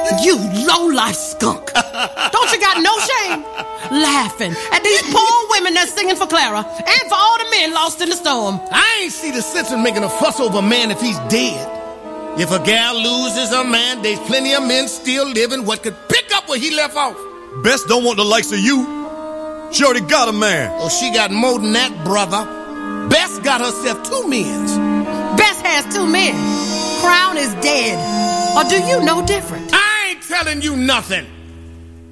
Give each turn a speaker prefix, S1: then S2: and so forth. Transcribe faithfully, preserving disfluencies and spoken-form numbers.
S1: You low-life skunk. Don't you got no shame? Laughing at these poor women that's singing for Clara and for all the men lost in the storm.
S2: I ain't see the sense in making a fuss over a man if he's dead. If a gal loses a man, there's plenty of men still living what could pick up where he left off.
S3: Bess don't want the likes of you. She already got a man.
S2: Oh, she got more than that, brother. Bess got herself two men.
S1: Bess has two men. Crown is dead. Or do you know different?
S2: I ain't telling you nothing.